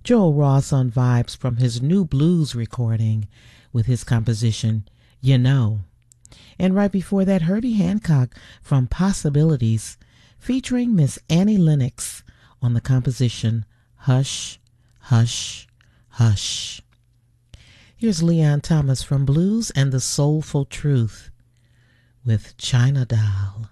Joel Ross on vibes from his new blues recording with his composition, You Know. And right before that, Herbie Hancock from Possibilities featuring Miss Annie Lennox on the composition Hush, Hush, Hush. Here's Leon Thomas from Blues and the Soulful Truth with China Doll.